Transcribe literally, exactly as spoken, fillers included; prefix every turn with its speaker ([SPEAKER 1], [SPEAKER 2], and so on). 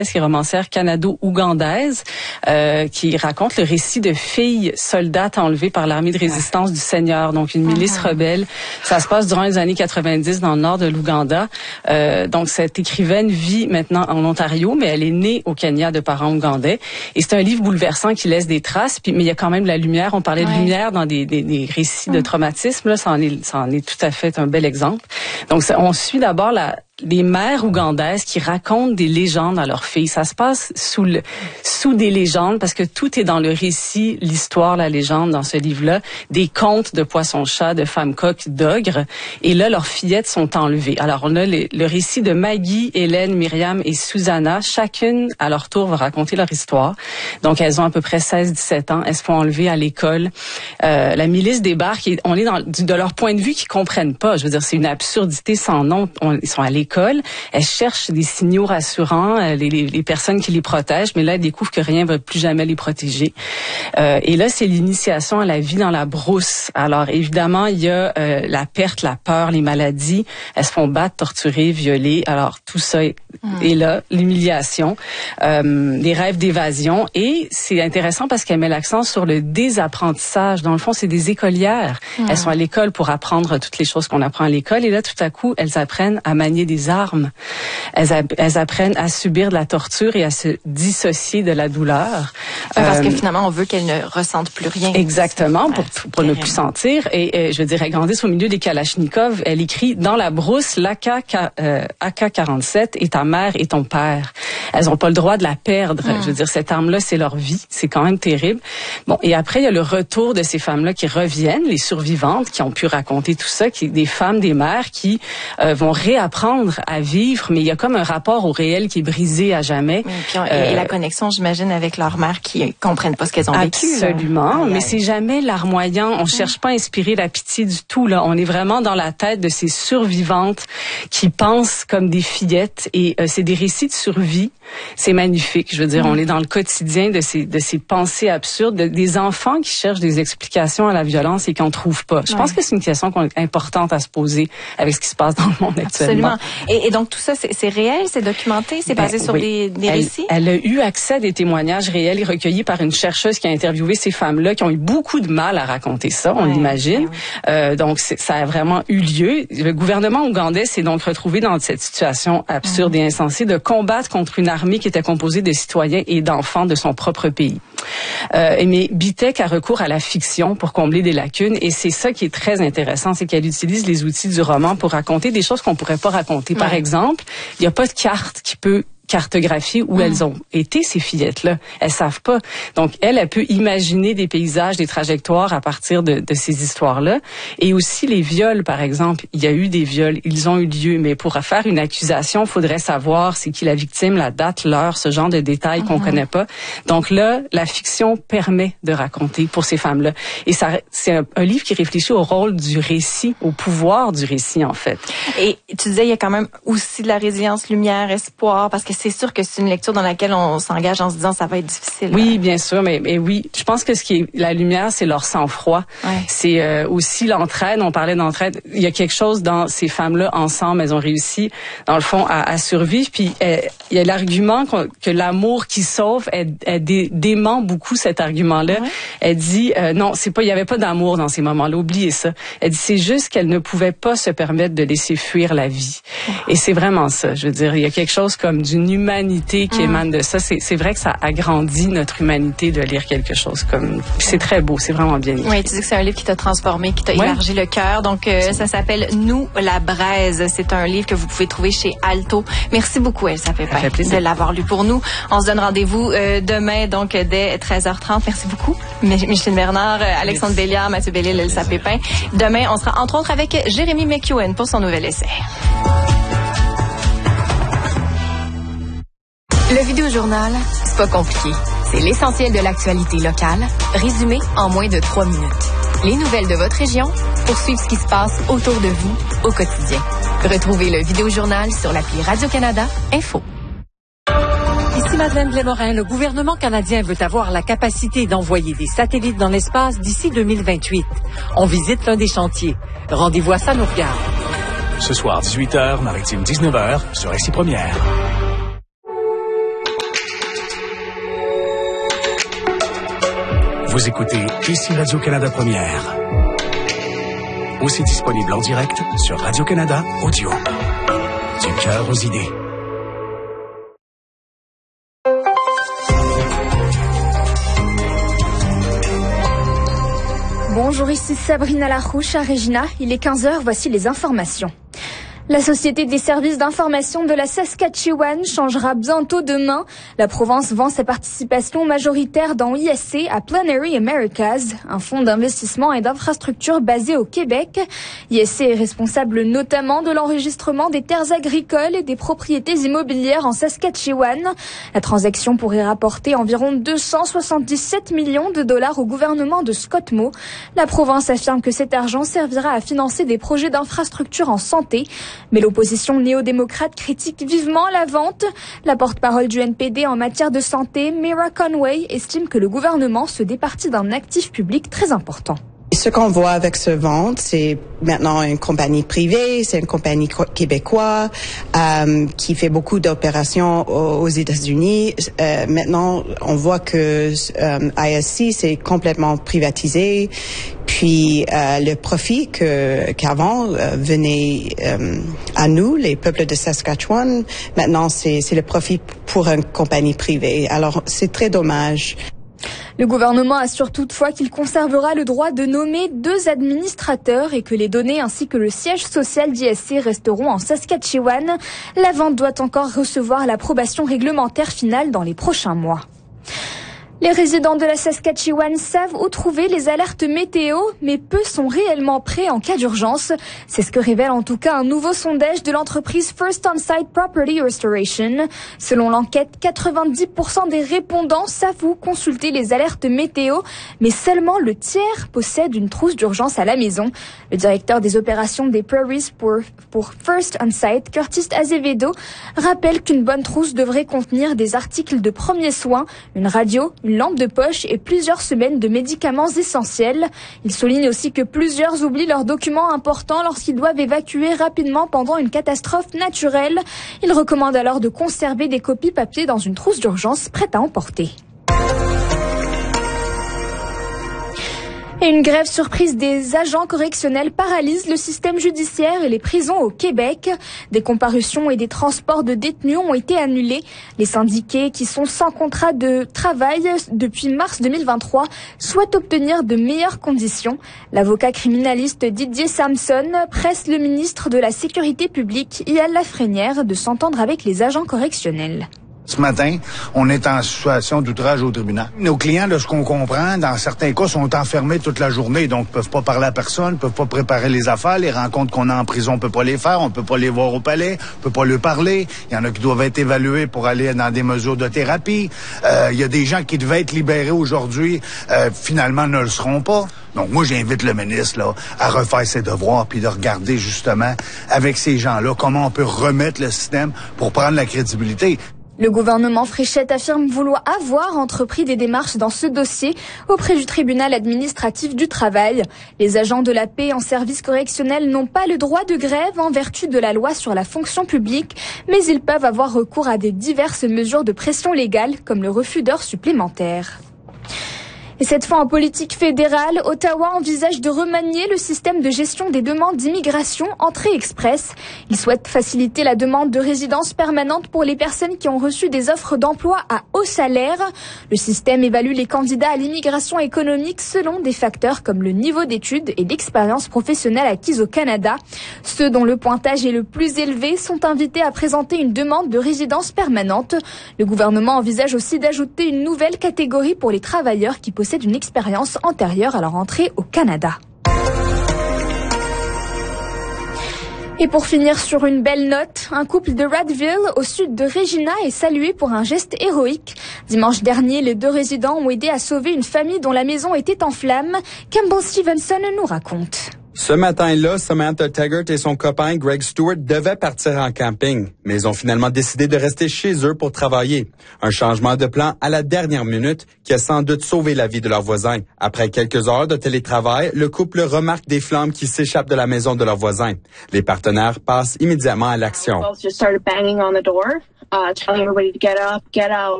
[SPEAKER 1] qui est romancière canado-ougandaise, euh, qui raconte le récit de filles soldates enlevées par l'armée de résistance du Seigneur, donc une milice mm-hmm. rebelle. Ça se passe durant les années quatre-vingt-dix dans le nord de l'Ouganda. Euh, donc cette écrivaine vit maintenant en Ontario, mais elle est née au Kenya de parents ougandais. Et c'est un livre bouleversant qui laisse des traces, puis, mais il y a quand même de la lumière. On parlait ouais. de lumière dans des, des, des récits mm. de traumatisme. Là, ça en est, ça en est tout à fait un bel exemple. Donc ça, on suit d'abord la les mères ougandaises qui racontent des légendes à leurs filles. Ça se passe sous le, sous des légendes parce que tout est dans le récit, l'histoire, la légende dans ce livre-là, des contes de poissons-chats, de femmes-coques, d'ogres. Et là, leurs fillettes sont enlevées. Alors, on a les, le récit de Maggie, Hélène, Myriam et Susanna. Chacune, à leur tour, va raconter leur histoire. Donc, elles ont à peu près seize dix-sept ans. Elles se font enlever à l'école. Euh, la milice débarque et on est dans, de leur point de vue qu'ils comprennent pas. Je veux dire, c'est une absurdité sans nom. On, ils sont à l'école. Elles cherchent des signaux rassurants, les, les, les personnes qui les protègent, mais là, elles découvrent que rien ne va plus jamais les protéger. Euh, et là, c'est l'initiation à la vie dans la brousse. Alors, évidemment, il y a euh, la perte, la peur, les maladies. Elles se font battre, torturer, violer. Alors, tout ça est, mmh. est là. L'humiliation, euh, les rêves d'évasion. Et c'est intéressant parce qu'elle met l'accent sur le désapprentissage. Dans le fond, c'est des écolières. Mmh. Elles sont à l'école pour apprendre toutes les choses qu'on apprend à l'école. Et là, tout à coup, elles apprennent à manier des armes. Elles, a, elles apprennent à subir de la torture et à se dissocier de la douleur.
[SPEAKER 2] Parce
[SPEAKER 1] euh,
[SPEAKER 2] que finalement, on veut qu'elles ne ressentent plus rien.
[SPEAKER 1] Exactement, pour, pour ne plus sentir. Et, et je veux dire, elles grandissent au milieu des Kalachnikov. Elle écrit « Dans la brousse, l'A K quarante-sept est ta mère et ton père. » Elles n'ont pas le droit de la perdre. Mm. Je veux dire, cette arme-là, c'est leur vie. C'est quand même terrible. Bon, et après, il y a le retour de ces femmes-là qui reviennent, les survivantes, qui ont pu raconter tout ça, qui des femmes, des mères qui euh, vont réapprendre à vivre, mais il y a comme un rapport au réel qui est brisé à jamais.
[SPEAKER 2] Oui, puis on, euh, et la connexion, j'imagine, avec leur mère qui comprennent pas ce qu'elles ont vécu.
[SPEAKER 1] Absolument, mais c'est jamais larmoyant. On cherche pas à inspirer la pitié du tout, là. On est vraiment dans la tête de ces survivantes qui pensent comme des fillettes et euh, c'est des récits de survie. C'est magnifique. Je veux dire, mm. on est dans le quotidien de ces, de ces pensées absurdes, de, des enfants qui cherchent des explications à la violence et qui en trouvent pas. Je ouais. pense que c'est une question importante à se poser avec ce qui se passe dans le monde actuellement.
[SPEAKER 2] Absolument. Et, et donc, tout ça, c'est, c'est réel, c'est documenté, c'est ben, basé sur oui. des, des
[SPEAKER 1] elle,
[SPEAKER 2] récits?
[SPEAKER 1] Elle a eu accès à des témoignages réels et recueillis par une chercheuse qui a interviewé ces femmes-là, qui ont eu beaucoup de mal à raconter ça, on ouais, l'imagine. Ouais, ouais. Euh, donc, ça a vraiment eu lieu. Le gouvernement ougandais s'est donc retrouvé dans cette situation absurde mmh. et insensée de combattre contre une armée qui était composée de citoyens et d'enfants de son propre pays. Euh, mais Bitek a recours à la fiction pour combler des lacunes et c'est ça qui est très intéressant, c'est qu'elle utilise les outils du roman pour raconter des choses qu'on pourrait pas raconter. Par ouais. exemple, il n'y a pas de carte qui peut cartographier où mmh. elles ont été, ces fillettes-là. Elles savent pas. Donc, elle, elle peut imaginer des paysages, des trajectoires à partir de, de ces histoires-là. Et aussi les viols, par exemple. Il y a eu des viols, ils ont eu lieu, mais pour faire une accusation, il faudrait savoir c'est qui la victime, la date, l'heure, ce genre de détails mmh. qu'on connaît pas. Donc là, la fiction permet de raconter pour ces femmes-là. Et ça, c'est un, un livre qui réfléchit au rôle du récit, au pouvoir du récit, en fait.
[SPEAKER 2] Et tu disais, il y a quand même aussi de la résilience, lumière, espoir, parce que c'est sûr que c'est une lecture dans laquelle on s'engage en se disant ça va être difficile.
[SPEAKER 1] Oui, bien sûr, mais, mais oui, je pense que ce qui est la lumière, c'est leur sang-froid. Ouais. C'est euh, aussi l'entraide. On parlait d'entraide. Il y a quelque chose dans ces femmes-là ensemble, elles ont réussi, dans le fond, à, à survivre. Puis euh, il y a l'argument que l'amour qui sauve, elle, elle dé, dément beaucoup cet argument-là. Ouais. Elle dit euh, non, c'est pas, il y avait pas d'amour dans ces moments-là. Oubliez ça. Elle dit c'est juste qu'elle ne pouvait pas se permettre de laisser fuir la vie. Ouais. Et c'est vraiment ça. Je veux dire, il y a quelque chose comme d'une humanité qui mmh. émane de ça. C'est, c'est vrai que ça agrandit notre humanité de lire quelque chose comme... Puis c'est très beau, c'est vraiment bien écrit.
[SPEAKER 2] Oui, tu dis que c'est un livre qui t'a transformé, qui t'a ouais. élargi le cœur. Donc, euh, ça s'appelle « Nous, la braise ». C'est un livre que vous pouvez trouver chez Alto. Merci beaucoup, Elsa Pépin, de l'avoir lu pour nous. On se donne rendez-vous euh, demain, donc, dès treize heures trente. Merci beaucoup, Micheline Bernard, Alexandre Béliard, Mathieu Bellil, Elsa Pépin. Demain, on sera entre autres avec Jérémy McEwen pour son nouvel essai.
[SPEAKER 3] Le Vidéojournal, c'est pas compliqué. C'est l'essentiel de l'actualité locale, résumé en moins de trois minutes. Les nouvelles de votre région pour suivre ce qui se passe autour de vous au quotidien. Retrouvez le Vidéojournal sur l'appli Radio-Canada Info.
[SPEAKER 4] Ici Madeleine Blais-Morin, le gouvernement canadien veut avoir la capacité d'envoyer des satellites dans l'espace d'ici deux mille vingt-huit. On visite l'un des chantiers. Rendez-vous à Ça nous regarde.
[SPEAKER 5] Ce soir, dix-huit heures, Maritime dix-neuf heures, sur Ici Première. Vous écoutez ici Radio-Canada Première. Aussi disponible en direct sur Radio-Canada Audio. Du cœur aux idées.
[SPEAKER 6] Bonjour, ici Sabrina Larouche à Regina. Il est quinze heures, voici les informations. La Société des services d'information de la Saskatchewan changera bientôt de main. La province vend sa participation majoritaire dans I S C à Plenary Americas, un fonds d'investissement et d'infrastructure basé au Québec. I S C est responsable notamment de l'enregistrement des terres agricoles et des propriétés immobilières en Saskatchewan. La transaction pourrait rapporter environ deux cent soixante-dix-sept millions de dollars au gouvernement de Scott Moe. La province affirme que cet argent servira à financer des projets d'infrastructure en santé. Mais l'opposition néo-démocrate critique vivement la vente. La porte-parole du N P D en matière de santé, Mira Conway, estime que le gouvernement se départit d'un actif public très important.
[SPEAKER 7] Ce qu'on voit avec ce vente, c'est maintenant une compagnie privée, c'est une compagnie québécoise euh, qui fait beaucoup d'opérations aux États-Unis. Euh, maintenant, on voit que euh, I S C c'est complètement privatisé. Puis euh, le profit que qu'avant euh, venait euh, à nous, les peuples de Saskatchewan, maintenant c'est c'est le profit pour une compagnie privée. Alors c'est très dommage.
[SPEAKER 6] Le gouvernement assure toutefois qu'il conservera le droit de nommer deux administrateurs et que les données ainsi que le siège social d'I S C resteront en Saskatchewan. La vente doit encore recevoir l'approbation réglementaire finale dans les prochains mois. Les résidents de la Saskatchewan savent où trouver les alertes météo, mais peu sont réellement prêts en cas d'urgence. C'est ce que révèle en tout cas un nouveau sondage de l'entreprise First On-Site Property Restoration. Selon l'enquête, quatre-vingt-dix pour cent des répondants savent où consulter les alertes météo, mais seulement le tiers possède une trousse d'urgence à la maison. Le directeur des opérations des Prairies pour, pour First On-Site, Curtis Azevedo, rappelle qu'une bonne trousse devrait contenir des articles de premiers soins, une radio, une lampe de poche et plusieurs semaines de médicaments essentiels. Il souligne aussi que plusieurs oublient leurs documents importants lorsqu'ils doivent évacuer rapidement pendant une catastrophe naturelle. Il recommande alors de conserver des copies papier dans une trousse d'urgence prête à emporter. Et une grève surprise des agents correctionnels paralyse le système judiciaire et les prisons au Québec. Des comparutions et des transports de détenus ont été annulés. Les syndiqués, qui sont sans contrat de travail depuis mars deux mille vingt-trois, souhaitent obtenir de meilleures conditions. L'avocat criminaliste Didier Samson presse le ministre de la Sécurité publique, Yael Lafrenière, de s'entendre avec les agents correctionnels.
[SPEAKER 8] Ce matin, on est en situation d'outrage au tribunal. Nos clients, de ce qu'on comprend, dans certains cas, sont enfermés toute la journée, donc peuvent pas parler à personne, peuvent pas préparer les affaires, les rencontres qu'on a en prison, on peut pas les faire, on peut pas les voir au palais, on peut pas leur parler. Il y en a qui doivent être évalués pour aller dans des mesures de thérapie. Euh, il y a des gens qui devaient être libérés aujourd'hui, euh, finalement ne le seront pas. Donc moi, j'invite le ministre là à refaire ses devoirs puis de regarder justement avec ces gens-là comment on peut remettre le système pour prendre la crédibilité.
[SPEAKER 6] Le gouvernement Fréchette affirme vouloir avoir entrepris des démarches dans ce dossier auprès du tribunal administratif du travail. Les agents de la paix en service correctionnel n'ont pas le droit de grève en vertu de la loi sur la fonction publique, mais ils peuvent avoir recours à des diverses mesures de pression légale, comme le refus d'heures supplémentaires. Et cette fois en politique fédérale, Ottawa envisage de remanier le système de gestion des demandes d'immigration Entrée Express. Il souhaite faciliter la demande de résidence permanente pour les personnes qui ont reçu des offres d'emploi à haut salaire. Le système évalue les candidats à l'immigration économique selon des facteurs comme le niveau d'études et l'expérience professionnelle acquise au Canada. Ceux dont le pointage est le plus élevé sont invités à présenter une demande de résidence permanente. Le gouvernement envisage aussi d'ajouter une nouvelle catégorie pour les travailleurs qui possèdent d'une expérience antérieure à leur entrée au Canada. Et pour finir sur une belle note, un couple de Radville, au sud de Regina, est salué pour un geste héroïque. Dimanche dernier, les deux résidents ont aidé à sauver une famille dont la maison était en flammes. Campbell Stevenson nous raconte.
[SPEAKER 9] Ce matin-là, Samantha Taggart et son copain Greg Stewart devaient partir en camping, mais ils ont finalement décidé de rester chez eux pour travailler. Un changement de plan à la dernière minute qui a sans doute sauvé la vie de leurs voisins. Après quelques heures de télétravail, le couple remarque des flammes qui s'échappent de la maison de leurs voisins. Les partenaires passent immédiatement à l'action.